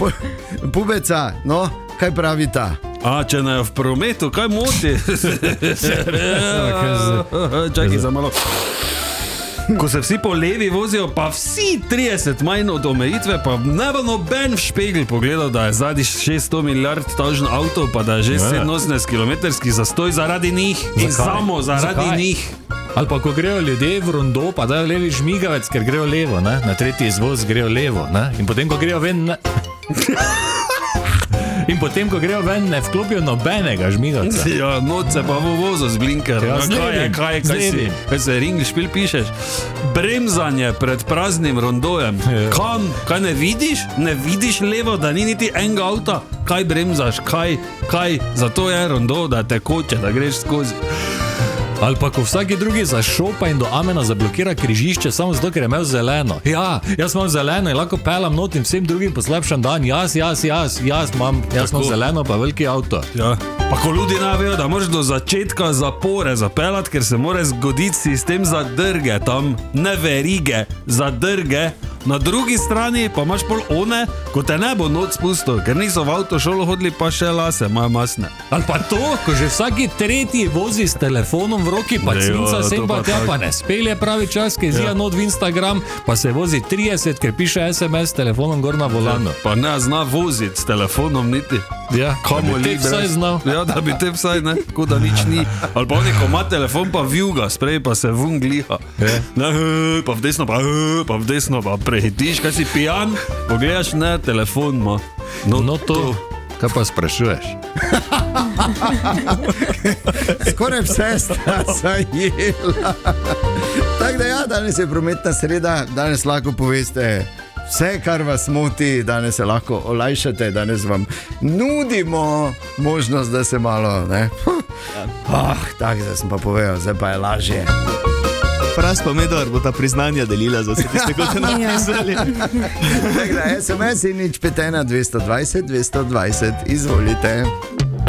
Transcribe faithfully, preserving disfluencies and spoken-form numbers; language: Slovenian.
Pubeca, no, kaj pravi ta? A, če ne v prometu, kaj moti? Čakaj za malo. Ko se vsi po levi vozijo, pa vsi trideset manj od omejitve, pa ne bo noben v špegel pogledal, da je zadnji šeststo milijard tažen avto, pa da je že sedeminosemdeset kilometrski zastoj zaradi njih. In samo zaradi Zakaj? njih. Ali pa ko grejo ljudje v rondo, pa dajo levi žmigavec, ker grejo levo, ne? Na tretji izvoz grejo levo, ne? In potem, ko grejo ven... Ne... In potem, ko grejo ven, ne vklopijo nobenega žmigavca. Ja, noce pa v vozu z blinker. Ja, no, kaj je, kaj, kaj si, kaj se ring špil pišeš? Bremzanje pred praznim rondojem. Ja. Kam? Kaj ne vidiš? Ne vidiš levo, da ni niti enega avta? Kaj bremzaš? Kaj? Kaj? Zato je rondo, da te koče, da greš skozi. Ali pa ko vsaki drugi zašopa in do amena zablokira križišče samo zato, ker je imel zeleno. Ja, jaz imam zeleno in lahko pelam not in vsem drugim poslabšam dan. Jaz, jaz, jaz, jaz imam, jaz imam zeleno pa veliki avto. Ja. Pa ko ljudi ne vejo, da moraš do začetka zapore zapeljati, ker se mora zgoditi sistem zadrge tam, ne verige, zadrge. Na drugi strani pa imaš pol one, ko te ne bo noč spustil, ker niso v avtošolo hodili, pa še lase, imajo masne. Ali pa to, ko že vsaki tretji vozi s telefonom v roki, pa cinca sem pa tja, pa ne spelje pravi čas, ker zija not v Instagram, pa se vozi trideset, ker piše es em es s telefonom gor na volanu. Ja, pa ne zna voziti s telefonom niti. Ja, da bi te vsaj znal. Ja, da bi te vsaj, ne, tako da nič ni. Ali pa oni, ko ima telefon, pa vjuga, sprej pa se vun gliha. Ne, pa v desno, pa, pa v desno, pa prehitiš, kaj si pijan, pogledaš, ne, telefon ima. No, no to, kaj pa sprašuješ? Skoraj vse sta zajela. Tako da ja, danes je prometna sreda, danes lahko poveste vse, kar vas moti, danes se lahko olajšate, danes vam nudimo možnost, da se malo, ne? Ah, tako, zdaj sem pa povedal, zdaj pa je lažje. Fras pa Medor bo ta priznanja delila za vse tiste, kot se napisali. Tako da, es em es in nič pet ena dvesto dvajset dvesto dvajset, izvolite.